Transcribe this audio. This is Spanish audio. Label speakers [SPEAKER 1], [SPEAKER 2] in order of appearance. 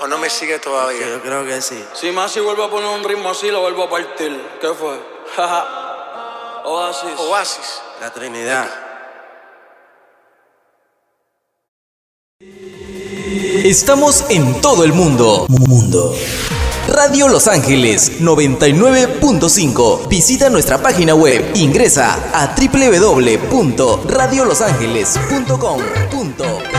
[SPEAKER 1] ¿O no me sigue todavía?
[SPEAKER 2] Yo creo que sí.
[SPEAKER 3] Si Masi vuelve a poner un ritmo así, lo vuelvo a partir. ¿Qué fue? Oasis.
[SPEAKER 1] Oasis.
[SPEAKER 2] La Trinidad.
[SPEAKER 4] Estamos en todo el mundo. Radio Los Ángeles 99.5. Visita nuestra página web. Ingresa a www.radiolosangeles.com.